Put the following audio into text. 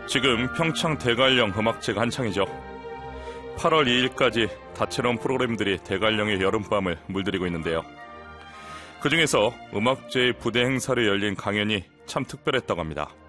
지금 평창 대관령 음악제가 한창이죠. 8월 2일까지 다채로운 프로그램들이 대관령의 여름밤을 물들이고 있는데요. 그중에서 음악제의 부대 행사로 열린 강연이 참 특별했다고 합니다.